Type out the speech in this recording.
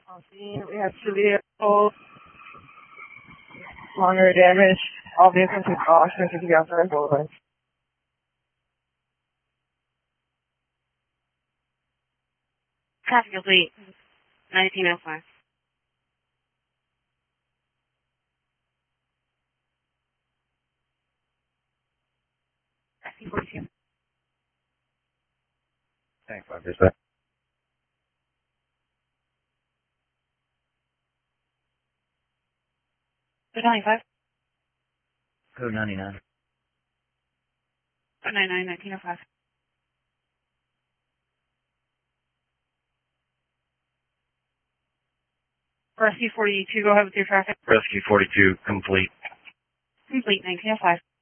On scene, we have two vehicles, minor damage. All vehicles are caution to be outside buildings. Traffic complete. 1905. SC42. Thanks, 5%. Code 95. Code 99. Code 99, 1905. Rescue 42, go ahead with your traffic. Rescue 42, complete. Complete, 1905.